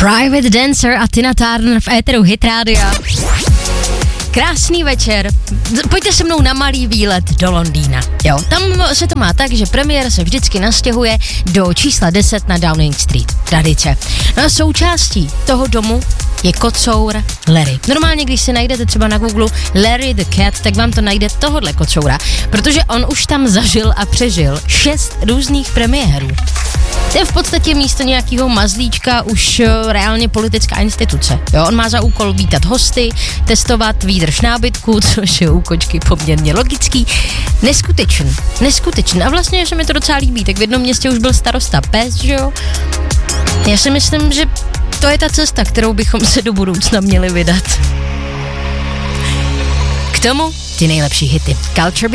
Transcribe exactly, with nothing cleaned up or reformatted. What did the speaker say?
Private Dancer a Tina Turner v éteru Hit Rádia. Krásný večer, pojďte se mnou na malý výlet do Londýna. Jo, tam se to má tak, že premiér se vždycky nastěhuje do čísla deset na Downing Street. Tradice. No a součástí toho domu je kocour Larry. Normálně, když si najdete třeba na Google Larry the Cat, tak vám to najde tohodle kocoura, protože on už tam zažil a přežil šest různých premiérů. To je v podstatě místo nějakého mazlíčka už reálně politická instituce. Jo, on má za úkol vítat hosty, testovat výdrž nábytku, což je u kočky poměrně logický. Neskutečný, neskutečný. A vlastně se mi to docela líbí, tak v jednom městě už byl starosta pes, že jo? Já si myslím, že to je ta cesta, kterou bychom se do budoucna měli vydat. K tomu ty nejlepší hity. Culture